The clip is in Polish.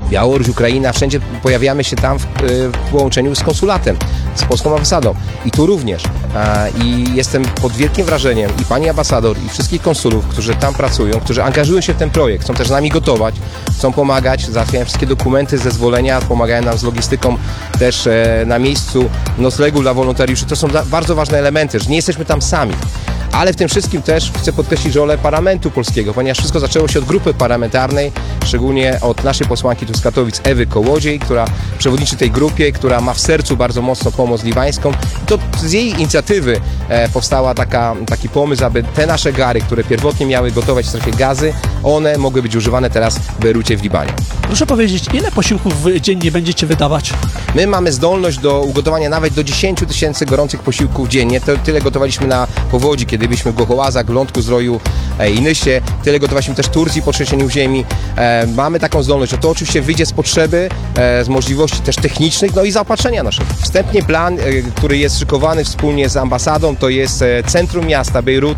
Białoruś, Ukraina, wszędzie pojawiamy się tam w połączeniu z konsulatem, z polską ambasadą. I tu również. I jestem pod wielkim wrażeniem i pani ambasador, i wszystkich konsulów, którzy tam pracują, którzy angażują się w ten projekt, chcą też z nami gotować, chcą pomagać, załatwiają wszystkie dokumenty, zezwolenia, pomagają nam z logistyką też na miejscu noclegu dla wolontariuszy. To są bardzo ważne elementy, że nie jesteśmy tam sami. Ale w tym wszystkim też chcę podkreślić rolę Parlamentu Polskiego, ponieważ wszystko zaczęło się od grupy parlamentarnej, szczególnie od naszej posłanki tu z Katowic, Ewy Kołodziej, która przewodniczy tej grupie, która ma w sercu bardzo mocno pomoc libańską. To z jej inicjatywy powstała taki pomysł, aby te nasze gary, które pierwotnie miały gotować w strefie Gazy, one mogły być używane teraz w Bejrucie w Libanie. Proszę powiedzieć, ile posiłków dziennie będziecie wydawać? My mamy zdolność do ugotowania nawet do 10 000 gorących posiłków dziennie. Tyle gotowaliśmy na Powodzi, kiedy byliśmy w Gochołazach, Lądku Zdroju i Nysie. Tyle gotowaliśmy też Turcji po trzęsieniu ziemi. Mamy taką zdolność, że to oczywiście wyjdzie z potrzeby, z możliwości też technicznych, no i zaopatrzenia naszego. Wstępnie plan, który jest szykowany wspólnie z ambasadą, to jest centrum miasta Bejrut.